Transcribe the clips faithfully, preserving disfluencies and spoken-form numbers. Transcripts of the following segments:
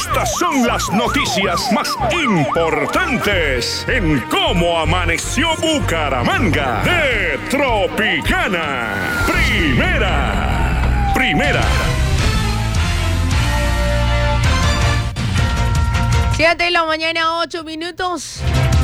Estas son las noticias más importantes en Cómo Amaneció Bucaramanga de Tropicana. Primera, primera. Siete de la mañana, ocho minutos.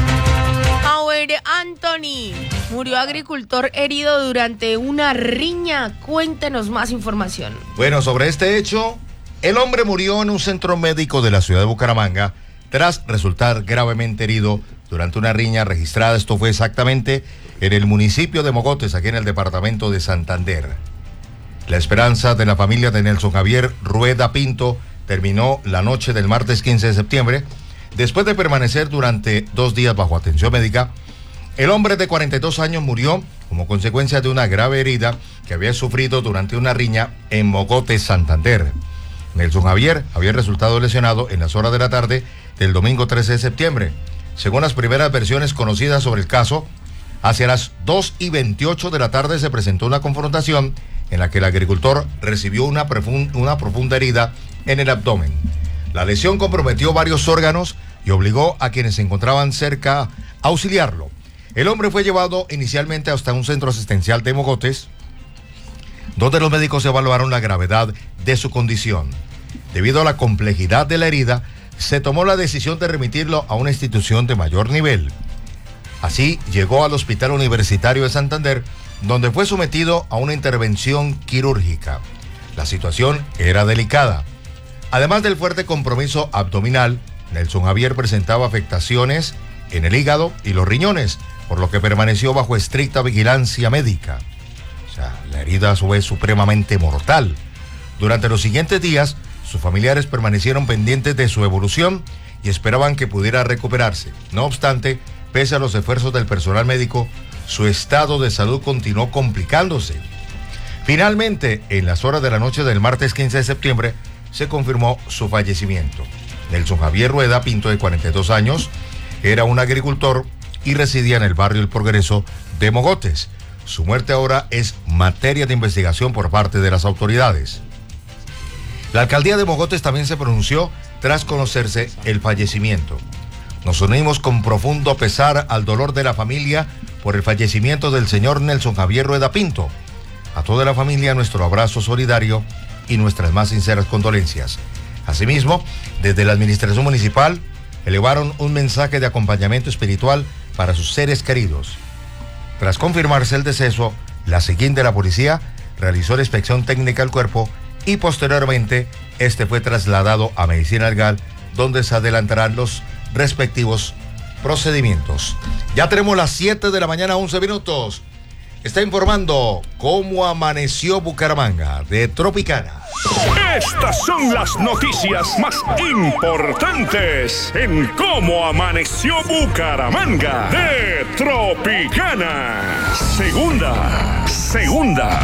Howard Anthony murió agricultor herido durante una riña. Cuéntenos más información. Bueno, sobre este hecho, el hombre murió en un centro médico de la ciudad de Bucaramanga tras resultar gravemente herido durante una riña registrada. Esto fue exactamente en el municipio de Mogotes, aquí en el departamento de Santander. La esperanza de la familia de Nelson Javier Rueda Pinto terminó la noche del martes quince de septiembre. Después de permanecer durante dos días bajo atención médica, el hombre de cuarenta y dos años murió como consecuencia de una grave herida que había sufrido durante una riña en Mogotes, Santander. Nelson Javier había resultado lesionado en las horas de la tarde del domingo trece de septiembre. Según las primeras versiones conocidas sobre el caso, hacia las dos y veintiocho de la tarde se presentó una confrontación en la que el agricultor recibió una, profund- una profunda herida en el abdomen. La lesión comprometió varios órganos y obligó a quienes se encontraban cerca a auxiliarlo. El hombre fue llevado inicialmente hasta un centro asistencial de Mogotes, donde los médicos evaluaron la gravedad de su condición. Debido a la complejidad de la herida, se tomó la decisión de remitirlo a una institución de mayor nivel. Así llegó al Hospital Universitario de Santander, donde fue sometido a una intervención quirúrgica. La situación era delicada. Además del fuerte compromiso abdominal, Nelson Javier presentaba afectaciones en el hígado y los riñones, por lo que permaneció bajo estricta vigilancia médica. O sea, la herida a su vez supremamente mortal. Durante los siguientes días, sus familiares permanecieron pendientes de su evolución y esperaban que pudiera recuperarse. No obstante, pese a los esfuerzos del personal médico, su estado de salud continuó complicándose. Finalmente, en las horas de la noche del martes quince de septiembre, se confirmó su fallecimiento. Nelson Javier Rueda Pinto, de cuarenta y dos años, era un agricultor y residía en el barrio El Progreso de Mogotes. Su muerte ahora es materia de investigación por parte de las autoridades. La alcaldía de Mogotes también se pronunció tras conocerse el fallecimiento. Nos unimos con profundo pesar al dolor de la familia por el fallecimiento del señor Nelson Javier Rueda Pinto. A toda la familia nuestro abrazo solidario y nuestras más sinceras condolencias. Asimismo, desde la administración municipal elevaron un mensaje de acompañamiento espiritual para sus seres queridos. Tras confirmarse el deceso, la SIGIN de la policía realizó la inspección técnica al cuerpo y posteriormente este fue trasladado a Medicina Legal, donde se adelantarán los respectivos procedimientos. Ya tenemos las siete de la mañana, once minutos. Está informando Cómo Amaneció Bucaramanga de Tropicana. Estas son las noticias más importantes en Cómo Amaneció Bucaramanga de Tropicana. Segunda, segunda.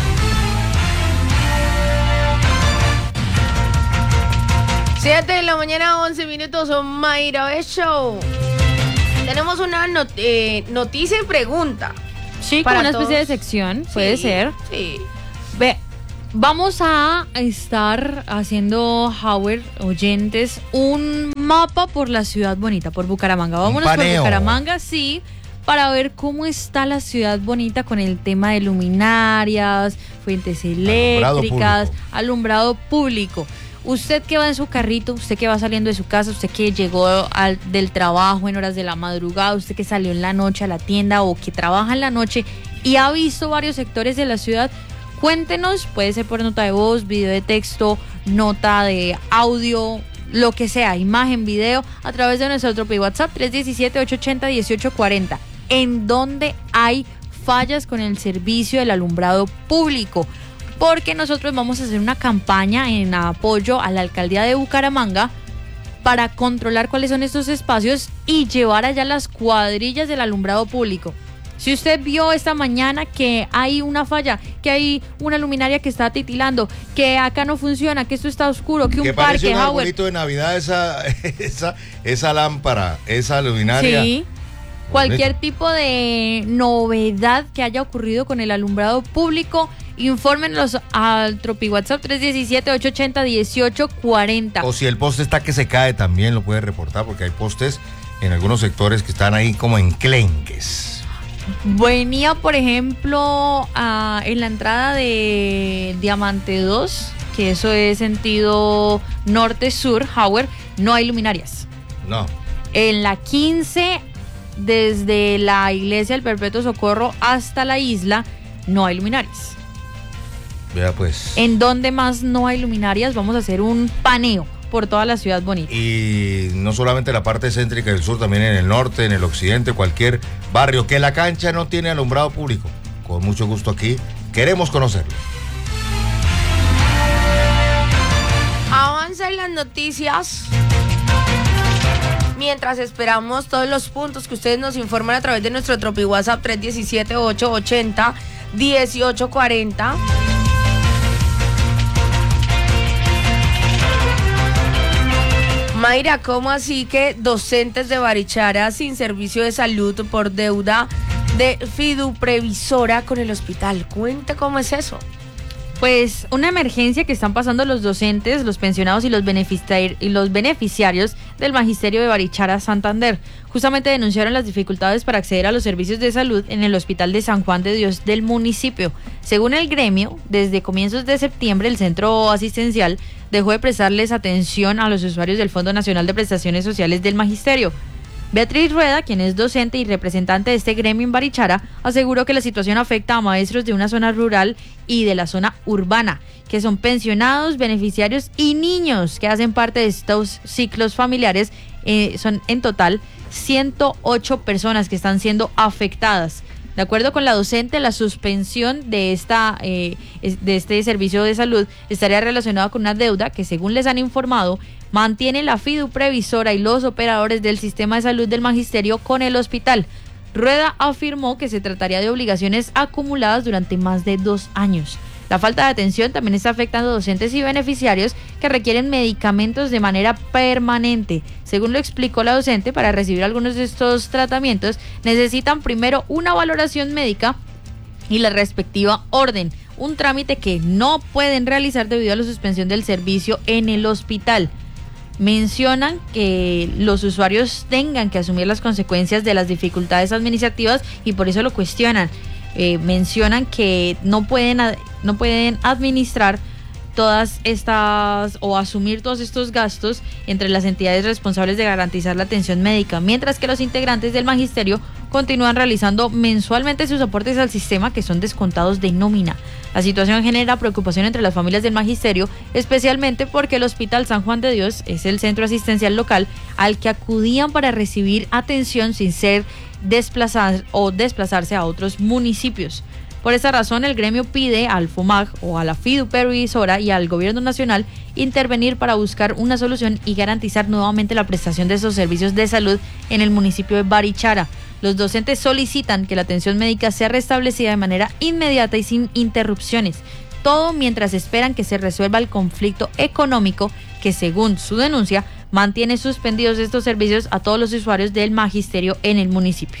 siete de la mañana, once minutos, Mayra Show. Tenemos una not- eh, noticia y pregunta. Sí, como una especie de sección, puede Sí, ser. Sí. Ve, vamos a estar haciendo, Howard, oyentes, un mapa por la ciudad bonita, por Bucaramanga. Vámonos por Bucaramanga, sí, para ver cómo está la ciudad bonita con el tema de luminarias, fuentes eléctricas, alumbrado público. Alumbrado público. Usted que va en su carrito, usted que va saliendo de su casa, usted que llegó al, del trabajo en horas de la madrugada, usted que salió en la noche a la tienda o que trabaja en la noche y ha visto varios sectores de la ciudad, cuéntenos, puede ser por nota de voz, video de texto, nota de audio, lo que sea, imagen, video, a través de nuestro propio WhatsApp tres uno siete, ocho ocho cero, uno ocho cuatro cero, en donde hay fallas con el servicio del alumbrado público. Porque nosotros vamos a hacer una campaña en apoyo a la alcaldía de Bucaramanga para controlar cuáles son estos espacios y llevar allá las cuadrillas del alumbrado público. Si usted vio esta mañana que hay una falla, que hay una luminaria que está titilando, que acá no funciona, que esto está oscuro, que un que parque, parece un Howard. arbolito de Navidad esa, esa, esa lámpara, esa luminaria. Sí. Cualquier tipo de novedad que haya ocurrido con el alumbrado público, Infórmenos al Tropi WhatsApp tres uno siete, ocho ocho cero, uno ocho cuatro cero. O si el poste está que se cae, también lo puede reportar, porque hay postes en algunos sectores que están ahí como enclenques. Venía, por ejemplo, a, en la entrada de Diamante dos, que eso es sentido norte-sur, Howard, no hay luminarias. No. En la quince, desde la iglesia del Perpetuo Socorro hasta la isla, no hay luminarias. Vea pues. ¿En dónde más no hay luminarias? Vamos a hacer un paneo por toda la ciudad bonita. Y no solamente la parte céntrica del sur, también en el norte, en el occidente, cualquier barrio que la cancha no tiene alumbrado público. Con mucho gusto aquí queremos conocerlo. Avanzan las noticias. Mientras esperamos todos los puntos que ustedes nos informan a través de nuestro Tropi WhatsApp tres uno siete, ocho ocho cero, uno ocho cuatro cero. Mayra, ¿cómo así que docentes de Barichara sin servicio de salud por deuda de fiduprevisora con el hospital? Cuente cómo es eso. Pues una emergencia que están pasando los docentes, los pensionados y los, beneficiar- y los beneficiarios del Magisterio de Barichara, Santander. Justamente denunciaron las dificultades para acceder a los servicios de salud en el Hospital de San Juan de Dios del municipio. Según el gremio, desde comienzos de septiembre el centro asistencial dejó de prestarles atención a los usuarios del Fondo Nacional de Prestaciones Sociales del Magisterio. Beatriz Rueda, quien es docente y representante de este gremio en Barichara, aseguró que la situación afecta a maestros de una zona rural y de la zona urbana, que son pensionados, beneficiarios y niños que hacen parte de estos ciclos familiares. Eh, son en total ciento ocho personas que están siendo afectadas. De acuerdo con la docente, la suspensión de, esta, eh, de este servicio de salud estaría relacionada con una deuda que, según les han informado, mantiene la fiduprevisora y los operadores del sistema de salud del Magisterio con el hospital. Rueda afirmó que se trataría de obligaciones acumuladas durante más de dos años. La falta de atención también está afectando a docentes y beneficiarios que requieren medicamentos de manera permanente. Según lo explicó la docente, para recibir algunos de estos tratamientos necesitan primero una valoración médica y la respectiva orden, un trámite que no pueden realizar debido a la suspensión del servicio en el hospital. Mencionan que los usuarios tengan que asumir las consecuencias de las dificultades administrativas y por eso lo cuestionan. Eh, mencionan que no pueden, no pueden administrar todas estas o asumir todos estos gastos entre las entidades responsables de garantizar la atención médica, mientras que los integrantes del magisterio continúan realizando mensualmente sus aportes al sistema, que son descontados de nómina. La situación genera preocupación entre las familias del magisterio, especialmente porque el Hospital San Juan de Dios es el centro asistencial local al que acudían para recibir atención sin ser desplazar o desplazarse a otros municipios. Por esta razón, el gremio pide al FOMAG o a la fiduprevisora y al gobierno nacional intervenir para buscar una solución y garantizar nuevamente la prestación de esos servicios de salud en el municipio de Barichara. Los docentes solicitan que la atención médica sea restablecida de manera inmediata y sin interrupciones, todo mientras esperan que se resuelva el conflicto económico que, según su denuncia, mantiene suspendidos estos servicios a todos los usuarios del magisterio en el municipio.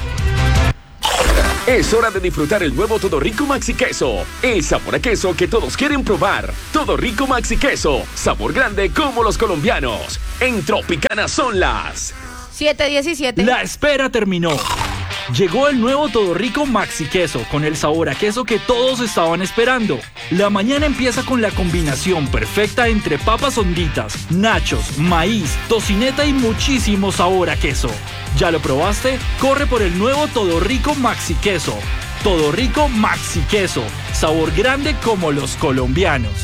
Es hora de disfrutar el nuevo Todo Rico Maxi Queso, el sabor a queso que todos quieren probar. Todo Rico Maxi Queso, sabor grande como los colombianos. En Tropicana son las siete diecisiete. La espera terminó. Llegó el nuevo Todo Rico Maxi Queso con el sabor a queso que todos estaban esperando. La mañana empieza con la combinación perfecta entre papas honditas, nachos, maíz, tocineta y muchísimo sabor a queso. ¿Ya lo probaste? Corre por el nuevo Todo Rico Maxi Queso. Todo Rico Maxi Queso, sabor grande como los colombianos.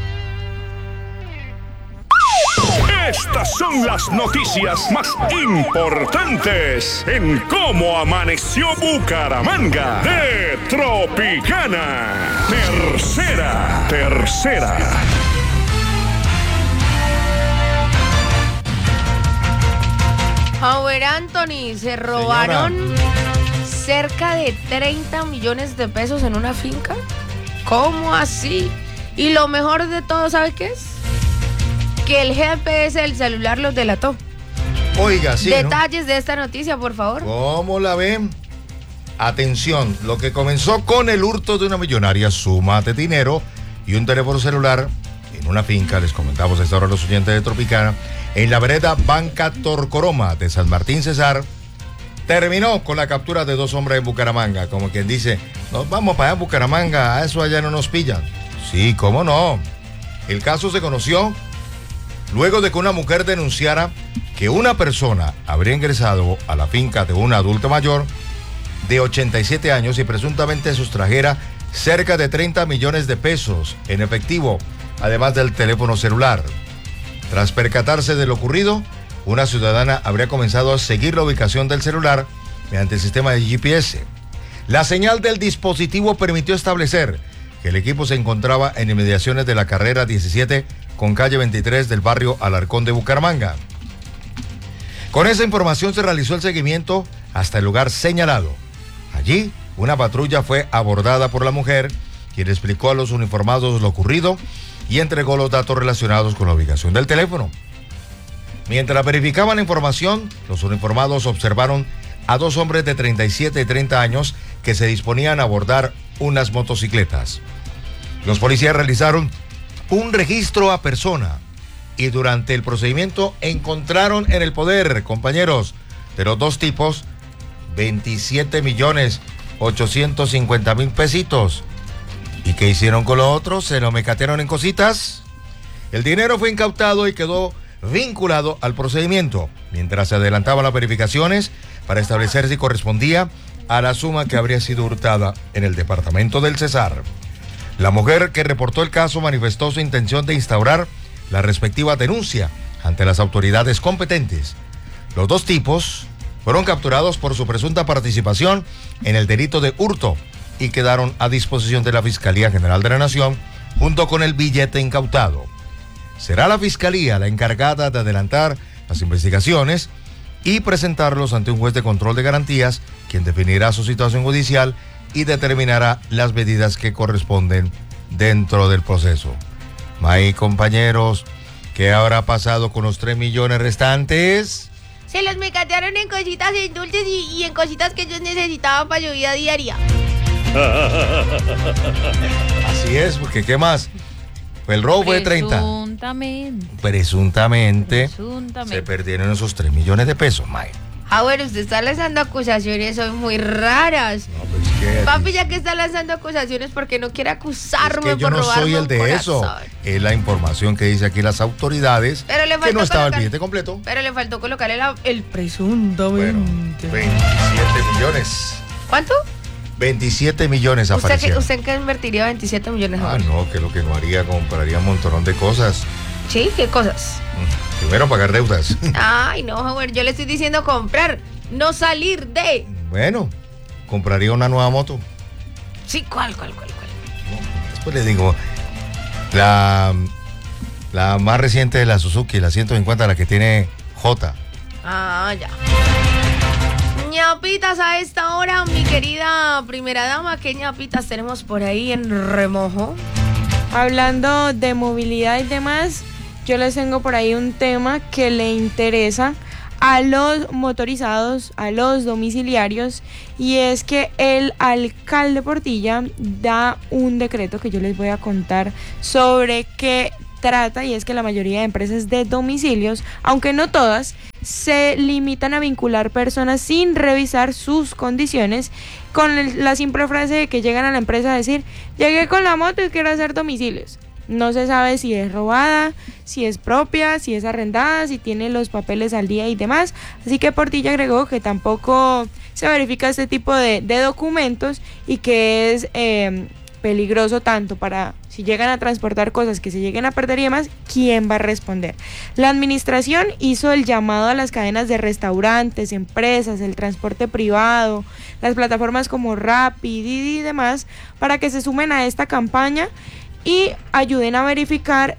Estas son las noticias más importantes en Cómo Amaneció Bucaramanga de Tropicana. Tercera, tercera. Howard Anthony, se robaron Señora. cerca de treinta millones de pesos en una finca. ¿Cómo así? Y lo mejor de todo, ¿sabe qué es? Que el G P S del celular los delató. Oiga, sí, Detalles ¿no? de esta noticia, por favor. ¿Cómo la ven? Atención, lo que comenzó con el hurto de una millonaria suma de dinero y un teléfono celular en una finca, les comentamos a esta hora a los oyentes de Tropicana, en la vereda Banca Torcoroma de San Martín Cesar, terminó con la captura de dos hombres en Bucaramanga. Como quien dice, nos vamos para allá en Bucaramanga, a eso allá no nos pillan. Sí, cómo no. El caso se conoció luego de que una mujer denunciara que una persona habría ingresado a la finca de una adulta mayor de ochenta y siete años y presuntamente sustrajera cerca de treinta millones de pesos en efectivo, además del teléfono celular. Tras percatarse de lo ocurrido, una ciudadana habría comenzado a seguir la ubicación del celular mediante el sistema de G P S. La señal del dispositivo permitió establecer que el equipo se encontraba en inmediaciones de la carrera diecisiete con calle veintitrés del barrio Alarcón de Bucaramanga. Con esa información se realizó el seguimiento hasta el lugar señalado. Allí, una patrulla fue abordada por la mujer, quien explicó a los uniformados lo ocurrido y entregó los datos relacionados con la ubicación del teléfono. Mientras verificaban la información, los uniformados observaron a dos hombres de treinta y siete y treinta años que se disponían a abordar unas motocicletas. Los policías realizaron un registro a persona y durante el procedimiento encontraron en el poder, compañeros, de los dos tipos, veintisiete millones ochocientos cincuenta mil pesitos. ¿Y qué hicieron con los otros? ¿Se lo mecatearon en cositas? El dinero fue incautado y quedó vinculado al procedimiento, mientras se adelantaban las verificaciones para establecer si correspondía a la suma que habría sido hurtada en el departamento del Cesar. La mujer que reportó el caso manifestó su intención de instaurar la respectiva denuncia ante las autoridades competentes. Los dos tipos fueron capturados por su presunta participación en el delito de hurto y quedaron a disposición de la Fiscalía General de la Nación junto con el billete incautado. Será la Fiscalía la encargada de adelantar las investigaciones y presentarlos ante un juez de control de garantías, quien definirá su situación judicial y determinará las medidas que corresponden dentro del proceso. May, compañeros, ¿qué habrá pasado con los tres millones restantes? Se los mecatearon en cositas, en dulces y, y en cositas que ellos necesitaban para su vida diaria. Así es, porque ¿qué más? El robo fue de treinta. Presuntamente. Presuntamente. Presuntamente. Se perdieron esos tres millones de pesos, May. Ah, bueno, usted está lanzando acusaciones, son muy raras. No, pues que... Papi, ya que está lanzando acusaciones, porque no quiere acusarme es que yo por no robarme soy el un de corazón. eso. Es la información que dice aquí las autoridades, Pero le que faltó no estaba colocar- el billete completo. Pero le faltó colocarle la- el presuntamente. Bueno, veintisiete millones. ¿Cuánto? veintisiete millones ¿Usted, que, aparecieron. ¿Usted en qué invertiría veintisiete millones? Ah, no, que lo que no haría, compraría un montón de cosas. Sí, ¿qué cosas? Primero pagar deudas. Ay, no, Howard, yo le estoy diciendo comprar, no salir de. Bueno, compraría una nueva moto. Sí, ¿cuál, cuál, cuál, cuál? Después le digo, la, la más reciente de la Suzuki, la ciento cincuenta, la que tiene J. Ah, ya. Ñapitas a esta hora, mi querida primera dama, ¿qué ñapitas tenemos por ahí en remojo? Hablando de movilidad y demás, yo les tengo por ahí un tema que le interesa a los motorizados, a los domiciliarios, y es que el alcalde Portilla da un decreto que yo les voy a contar sobre qué trata, y es que la mayoría de empresas de domicilios, aunque no todas, se limitan a vincular personas sin revisar sus condiciones, con el- la simple frase de que llegan a la empresa a decir: llegué con la moto y quiero hacer domicilios. No se sabe si es robada, si es propia, si es arrendada, si tiene los papeles al día y demás. Así que Portilla agregó que tampoco se verifica este tipo de, de documentos y que es eh, peligroso tanto para si llegan a transportar cosas que se lleguen a perder y demás, ¿quién va a responder? La administración hizo el llamado a las cadenas de restaurantes, empresas, el transporte privado, las plataformas como Rappi, Didi y demás, para que se sumen a esta campaña y ayuden a verificar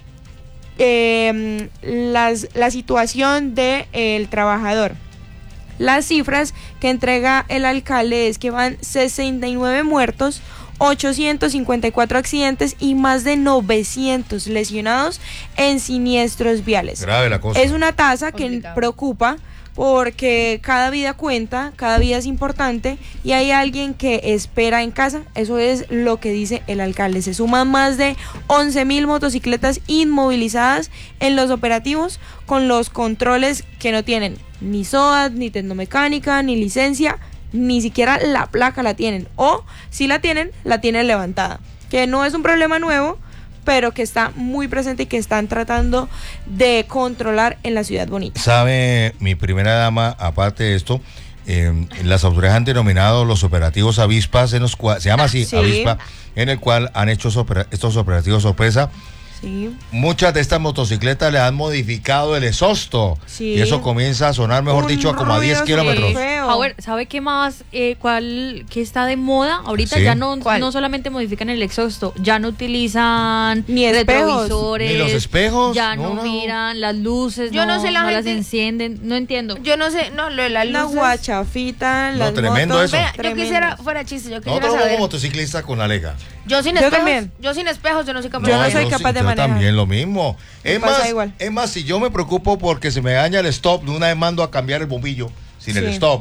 eh, las, la situación del trabajador. Las cifras que entrega el alcalde es que van sesenta y nueve muertos, ochocientos cincuenta y cuatro accidentes y más de novecientos lesionados en siniestros viales. Grave la cosa. Es una tasa que Complicado. preocupa porque cada vida cuenta, cada vida es importante y hay alguien que espera en casa. Eso es lo que dice el alcalde. Se suman más de once mil motocicletas inmovilizadas en los operativos con los controles que no tienen ni S O A T, ni tecnomecánica, ni licencia, ni siquiera la placa la tienen, o si la tienen, la tienen levantada, que no es un problema nuevo, pero que está muy presente y que están tratando de controlar en la ciudad bonita. Sabe, mi primera dama, aparte de esto, eh, las autoridades han denominado los operativos avispas, en los cuales, se llama así, sí. avispa, en el cual han hecho estos operativos sorpresa. Sí. Muchas de estas motocicletas le han modificado el exhausto, sí. y eso comienza a sonar, mejor Un dicho, a como a diez kilómetros. Howard, ¿sabe qué más? Eh, ¿Cuál que está de moda? Ahorita ¿Sí? ya no, no solamente modifican el exhausto, ya no utilizan ni espejos, retrovisores, ni los espejos, ya no, no, no. miran las luces, Yo no, no, sé la no gente, las encienden, no entiendo. Yo no sé, no, lo de las la luces. guachafita, No, las tremendo motos. eso. Vea, yo Tremendo. quisiera, fuera chiste, yo quisiera Nosotros saber. como motociclistas con la lega. Yo sin Yo espejos, también. yo sin espejos, yo no soy capaz Yo de no manejar. soy capaz de yo manejar. también lo mismo. Es pasa más, igual. es más, si yo me preocupo porque se me daña el stop, de una vez mando a cambiar el bombillo sin Sí. el stop.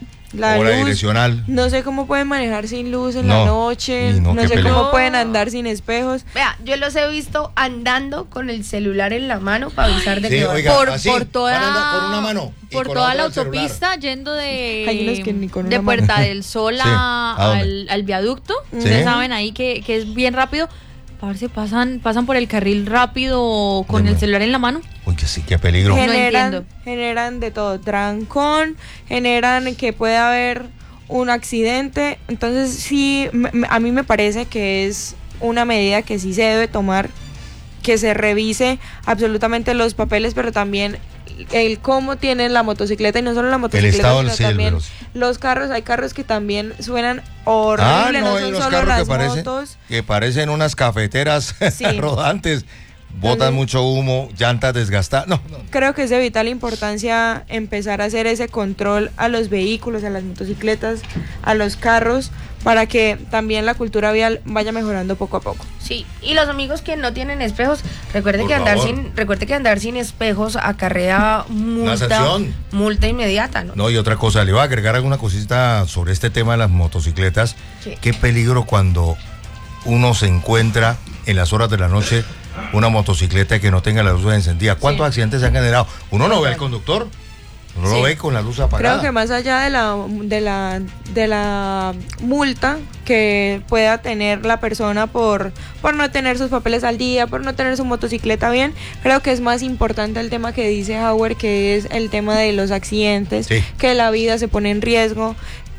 La o la luz, direccional. no sé cómo pueden manejar sin luz en No. la noche, Y no, no, qué sé peligro. cómo pueden andar sin espejos. Vea, yo los he visto andando con el celular en la mano para avisar de Sí, que va. oiga, por, así, por toda, van a andar con una mano y por con toda otra la el celular. autopista yendo de, Hay unos que ni con de una Puerta mano. del Sol Sí, a- ¿a dónde? al, al viaducto. Sí. Ustedes saben ahí que, que es bien rápido. Parce, pasan, pasan por el carril rápido con Deme. el celular en la mano. Uy, que sí, qué peligro. Gen- Generan, entiendo. generan de todo, trancón, generan que puede haber un accidente. Entonces sí, me- me- a mí me parece que es una medida que sí se debe tomar, que se revise absolutamente los papeles, pero también el cómo tienen la motocicleta, y no solo la motocicleta, estado sino del sí, también veloz. los carros. Hay carros que también suenan horrible, Ah, no, no hay son unos solo carros las que parecen, motos. que parecen unas cafeteras Sí. rodantes, botan Entonces- mucho humo, llantas desgastadas. No, no. Creo que es de vital importancia empezar a hacer ese control a los vehículos, a las motocicletas, a los carros, para que también la cultura vial vaya mejorando poco a poco. Sí, y los amigos que no tienen espejos, recuerde Por que andar favor. sin, recuerde que andar sin espejos acarrea multa, sanción. multa inmediata, ¿no? No, y otra cosa, le voy a agregar alguna cosita sobre este tema de las motocicletas. Sí. Qué peligro cuando uno se encuentra en las horas de la noche una motocicleta que no tenga la luz encendida. ¿Cuántos Sí. accidentes se han generado? Uno no ve al conductor, uno Sí. lo ve con la luz apagada. Creo que más allá de la, de la, de la multa que pueda tener la persona por, por no tener sus papeles al día, por no tener su motocicleta bien, creo que es más importante el tema que dice Howard, que es el tema de los accidentes, Sí. que la vida se pone en riesgo.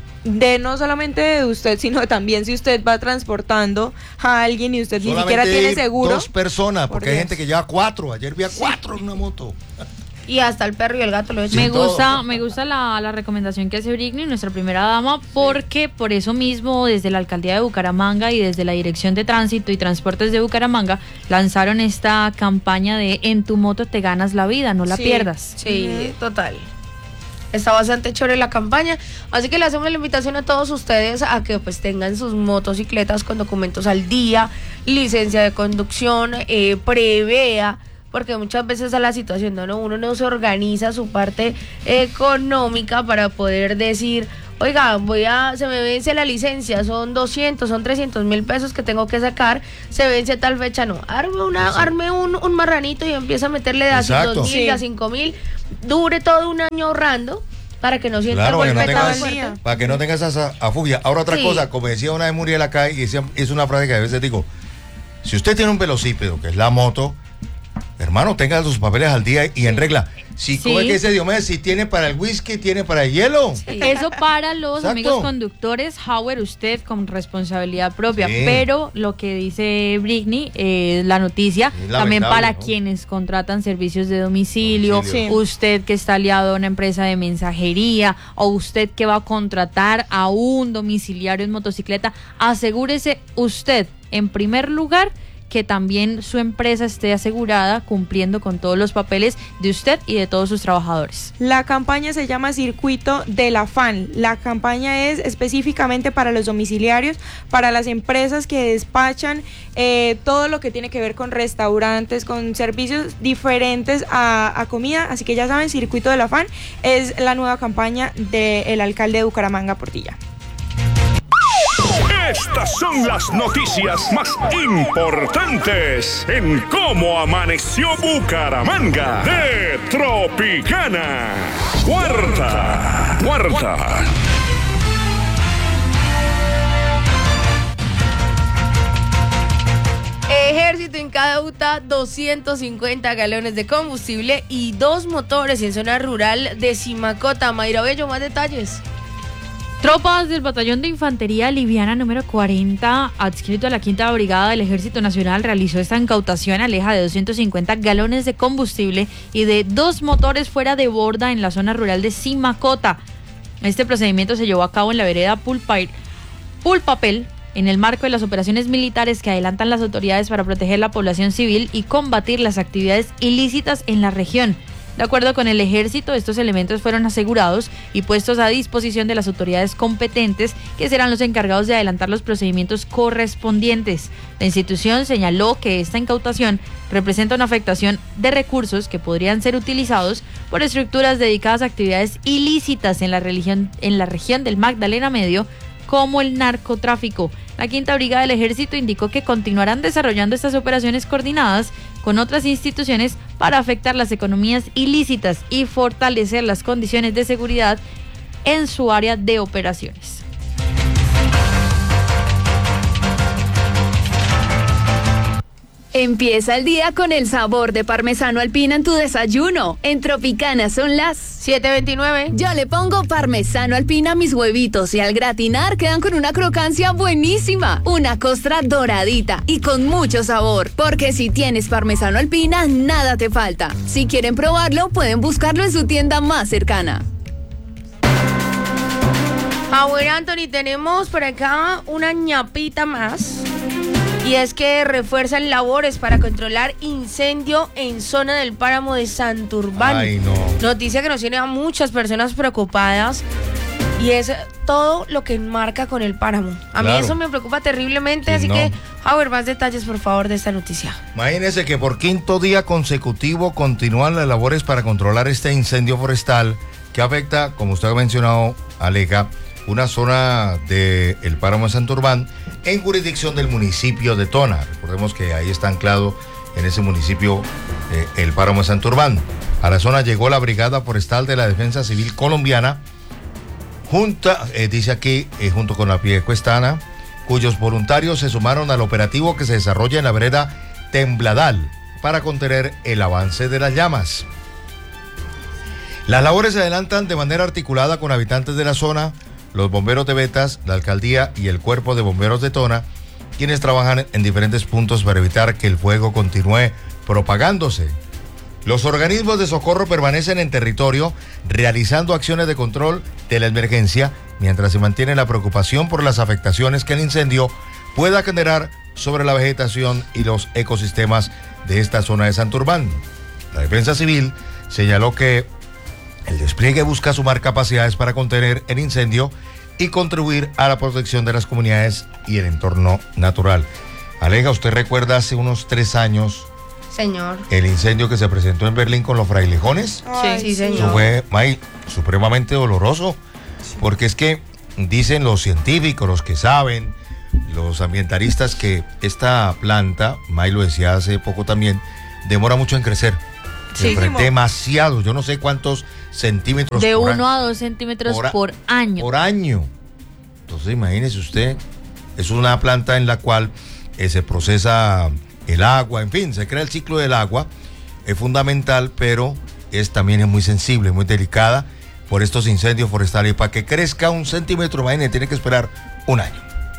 De no solamente de usted, sino también si usted va transportando a alguien y usted ni Solamente siquiera tiene ir seguro. Dos personas, Por porque hay Dios. gente que lleva cuatro. Ayer vi a cuatro en una moto. Y hasta el perro y el gato lo echan. Me todo. gusta, me gusta la, la recomendación que hace Britney, nuestra primera dama, porque por eso mismo desde la alcaldía de Bucaramanga y desde la Dirección de Tránsito y Transportes de Bucaramanga lanzaron esta campaña de En tu moto te ganas la vida, no la Sí. pierdas. Sí, total. Está bastante chévere la campaña, así que le hacemos la invitación a todos ustedes a que pues tengan sus motocicletas con documentos al día, licencia de conducción, eh, prevea, porque muchas veces a la situación no, no, uno no se organiza su parte económica para poder decir, oiga, voy a, se me vence la licencia, son doscientos, son trescientos mil pesos que tengo que sacar, se vence tal fecha, no, arme una, arme un, un marranito y empieza a meterle de a Exacto. dos mil, Sí. de a cinco mil, dure todo un año ahorrando para que no sienta Claro, el para que, no golpe tan tengas, fuerte. para que no tengas esa afuvia. Ahora otra Sí. cosa, como decía una vez Muriel acá, y decía- es una frase que a veces digo, si usted tiene un velocípedo, que es la moto, hermano, tenga sus papeles al día y en regla. Si Sí. como es que dice Diomedes, si tiene para el whisky, tiene para el hielo. Sí. Eso para los Exacto. amigos conductores, Howard, usted con responsabilidad propia. Sí. Pero lo que dice Britney, eh, la noticia, Es también lamentable, para ¿no? quienes contratan servicios de domicilio, Domicilio. Sí. usted que está aliado a una empresa de mensajería o usted que va a contratar a un domiciliario en motocicleta, asegúrese usted, en primer lugar, que también su empresa esté asegurada cumpliendo con todos los papeles de usted y de todos sus trabajadores. La campaña se llama Circuito del Afán. La campaña es específicamente para los domiciliarios, para las empresas que despachan eh, todo lo que tiene que ver con restaurantes, con servicios diferentes a, a comida. Así que ya saben, Circuito del Afán es la nueva campaña del alcalde de Bucaramanga, Portilla. Estas son las noticias más importantes en Cómo Amaneció Bucaramanga de Tropicana. Cuarta, cuarta. Ejército incauta doscientos cincuenta galones de combustible y dos motores en zona rural de Simacota. Mayra Bello, más detalles. Tropas del Batallón de Infantería Liviana número cuarenta, adscrito a la Quinta Brigada del Ejército Nacional, realizó esta incautación aleja de doscientos cincuenta galones de combustible y de dos motores fuera de borda en la zona rural de Simacota. Este procedimiento se llevó a cabo en la vereda Pulpapel, Pulpapel, en el marco de las operaciones militares que adelantan las autoridades para proteger la población civil y combatir las actividades ilícitas en la región. De acuerdo con el ejército, estos elementos fueron asegurados y puestos a disposición de las autoridades competentes, que serán los encargados de adelantar los procedimientos correspondientes. La institución señaló que esta incautación representa una afectación de recursos que podrían ser utilizados por estructuras dedicadas a actividades ilícitas en la, religión, en la región del Magdalena Medio, como el narcotráfico. La Quinta Brigada del Ejército indicó que continuarán desarrollando estas operaciones coordinadas con otras instituciones para afectar las economías ilícitas y fortalecer las condiciones de seguridad en su área de operaciones. Empieza el día con el sabor de parmesano alpina en tu desayuno. En Tropicana son las siete veintinueve. Yo le pongo parmesano alpina a mis huevitos y al gratinar quedan con una crocancia buenísima. Una costra doradita y con mucho sabor. Porque si tienes parmesano alpina, nada te falta. Si quieren probarlo, pueden buscarlo en su tienda más cercana. Ah, bueno, Anthony, tenemos por acá una ñapita más. Y es que refuerzan labores para controlar incendio en zona del páramo de Santurbán. Ay, no. Noticia que nos tiene a muchas personas preocupadas. Y es todo lo que enmarca con el páramo. A Claro. mí eso me preocupa terriblemente, Sí, así no. que, a ver, más detalles, por favor, de esta noticia. Imagínense que por quinto día consecutivo continúan las labores para controlar este incendio forestal que afecta, como usted ha mencionado, Aleja, una zona del páramo de Santurbán en jurisdicción del municipio de Tona. Recordemos que ahí está anclado en ese municipio eh, el páramo de Santurbán. A la zona llegó la Brigada Forestal de la Defensa Civil Colombiana, junta, eh, dice aquí, eh, junto con la Piedecuestana, cuyos voluntarios se sumaron al operativo que se desarrolla en la vereda Tembladal para contener el avance de las llamas. Las labores se adelantan de manera articulada con habitantes de la zona, los bomberos de Betas, la alcaldía y el cuerpo de bomberos de Tona, quienes trabajan en diferentes puntos para evitar que el fuego continúe propagándose. Los organismos de socorro permanecen en territorio realizando acciones de control de la emergencia, mientras se mantiene la preocupación por las afectaciones que el incendio pueda generar sobre la vegetación y los ecosistemas de esta zona de Santurbán. La Defensa Civil señaló que el despliegue busca sumar capacidades para contener el incendio y contribuir a la protección de las comunidades y el entorno natural. Aleja, ¿usted recuerda hace unos tres años Señor. el incendio que se presentó en Berlín con los frailejones? Sí, sí, señor. Eso fue, May, supremamente doloroso, porque es que dicen los científicos, los que saben, los ambientalistas, que esta planta, May lo decía hace poco también, demora mucho en crecer. Sí. Demasiado, yo no sé cuántos centímetros De por uno año. a dos centímetros Por a- por año. Por año. Entonces imagínese usted, es una planta en la cual eh, se procesa el agua, en fin, se crea el ciclo del agua, es fundamental, pero es también es muy sensible, muy delicada por estos incendios forestales. Y para que crezca un centímetro, imagínese, tiene que esperar un año.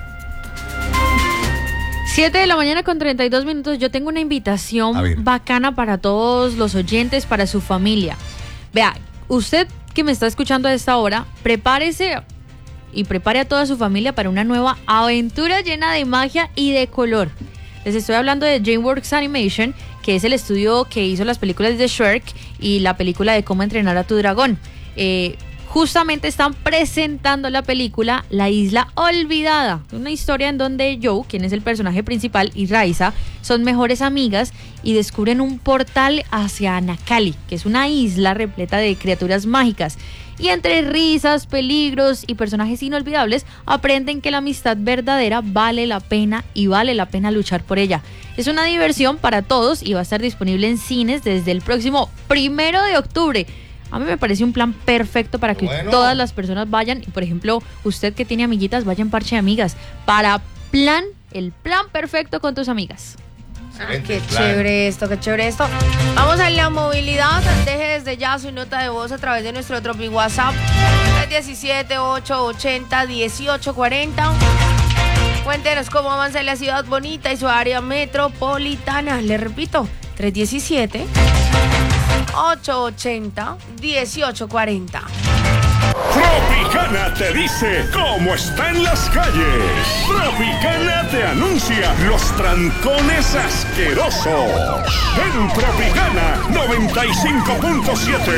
siete de la mañana con treinta y dos minutos. Yo tengo una A ver. invitación bacana para todos los oyentes, para su familia. Vea, usted que me está escuchando a esta hora, prepárese y prepare a toda su familia para una nueva aventura llena de magia y de color. Les estoy hablando de DreamWorks Animation, que es el estudio que hizo las películas de Shrek y la película de Cómo entrenar a tu dragón. Eh, justamente están presentando la película La Isla Olvidada, una historia en donde Joe, quien es el personaje principal, y Raisa son mejores amigas y descubren un portal hacia Anacali, que es una isla repleta de criaturas mágicas. Y entre risas, peligros y personajes inolvidables, aprenden que la amistad verdadera vale la pena y vale la pena luchar por ella. Es una diversión para todos y va a estar disponible en cines desde el próximo primero de octubre. A mí me parece un plan perfecto para que bueno. todas las personas vayan. Y por ejemplo, usted que tiene amiguitas, vaya en parche de amigas. Para plan, el plan perfecto con tus amigas. Ah, qué plan. Chévere esto, qué chévere esto. Vamos a la movilidad. Deje desde ya su nota de voz a través de nuestro Tropi WhatsApp tres uno siete, ocho ocho cero, uno ocho cuatro cero. Cuéntenos cómo avanza la ciudad bonita y su área metropolitana. Le repito, tres uno siete, ocho ocho cero, uno ocho cuatro cero. Tropicana te dice cómo está en las calles. Tropicana te anuncia los trancones asquerosos. En Tropicana noventa y cinco punto siete.